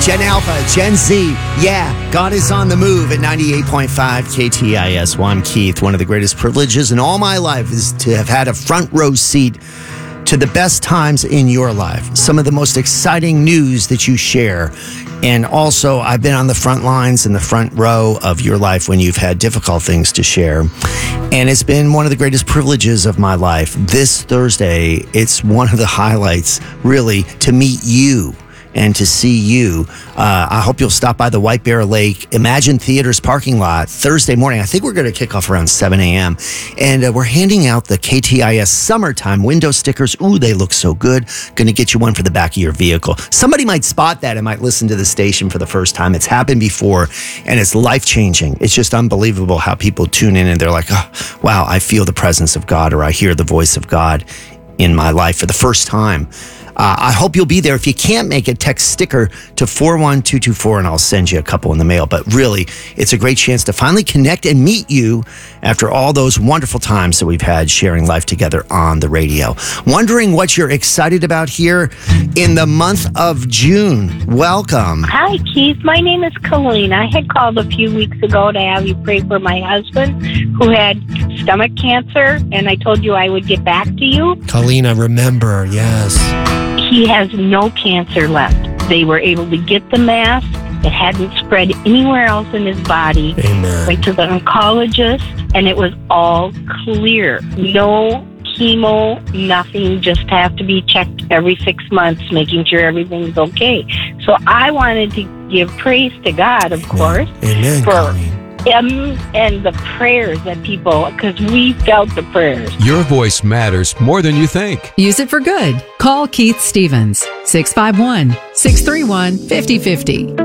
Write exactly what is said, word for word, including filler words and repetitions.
Gen Alpha, Gen Z. Yeah, God is on the move at ninety-eight point five K T I S. Well, I'm Keith. One of the greatest privileges in all my life is to have had a front row seat to the best times in your life. Some of the most exciting news that you share. And also, I've been on the front lines in the front row of your life when you've had difficult things to share. And it's been one of the greatest privileges of my life. This Thursday, it's one of the highlights, really, to meet you and to see you. Uh, I hope you'll stop by the White Bear Lake Imagine Theaters parking lot Thursday morning. I think we're going to kick off around seven a.m. And uh, we're handing out the K T I S summertime window stickers. Ooh, they look so good. Going to get you one for the back of your vehicle. Somebody might spot that and might listen to the station for the first time. It's happened before, and it's life-changing. It's just unbelievable how people tune in and they're like, oh, wow, I feel the presence of God, or I hear the voice of God in my life for the first time. Uh, I hope you'll be there. If you can't make it, text sticker to four one two two four and I'll send you a couple in the mail. But really, it's a great chance to finally connect and meet you after all those wonderful times that we've had sharing life together on the radio. Wondering what you're excited about here in the month of June. Welcome. Hi, Keith. My name is Colleen. I had called a few weeks ago to have you pray for my husband who had stomach cancer, and I told you I would get back to you. Colleen, I remember, yes. He has no cancer left. They were able to get the mass. It hadn't spread anywhere else in his body. Amen. Went to the oncologist, and it was all clear. No chemo, nothing. Just have to be checked every six months, making sure everything's okay. So I wanted to give praise to God, of course, Amen, for Colleen. him and the prayers that people, because we felt the prayers. Your voice matters more than you think. Use it for good. Call Keith Stevens, six five one, six three one, five oh five oh.